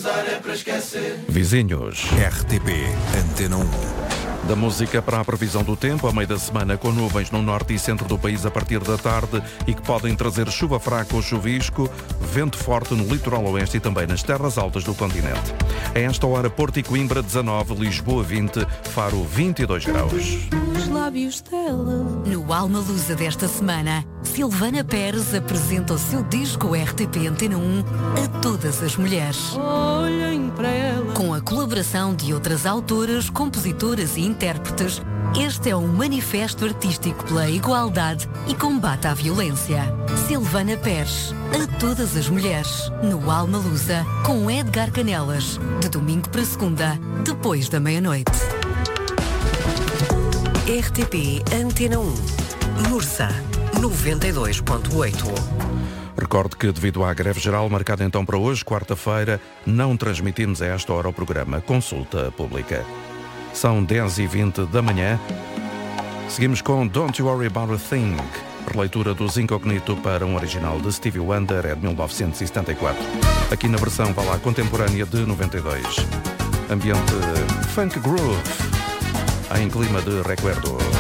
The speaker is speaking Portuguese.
voltar é para esquecer. Vizinhos. RTP Antena 1. Da música para a previsão do tempo, a meio da semana com nuvens no norte e centro do país a partir da tarde e que podem trazer chuva fraca ou chuvisco, vento forte no litoral oeste e também nas terras altas do continente. A esta hora, Porto e Coimbra 19, Lisboa 20, Faro 22 graus. Os lábios dela. No Alma Lusa desta semana, Silvana Pérez apresenta o seu disco RTP Antena 1 a todas as mulheres. Olhem para ela. Com a colaboração de outras autoras, compositoras e intérpretes, este é um manifesto artístico pela igualdade e combate à violência. Silvana Pérez, a todas as mulheres, no Alma Lusa, com Edgar Canelas, de domingo para segunda, depois da meia-noite. RTP Antena 1, Mursa 92.8. Recordo que, devido à greve geral marcada então para hoje, quarta-feira, não transmitimos a esta hora o programa Consulta Pública. São 10h20 da manhã. Seguimos com Don't You Worry About a Thing, releitura dos Incognito para um original de Stevie Wonder, é de 1974. Aqui na versão, vá lá, contemporânea de 92. Ambiente funk groove, em clima de recuerdo.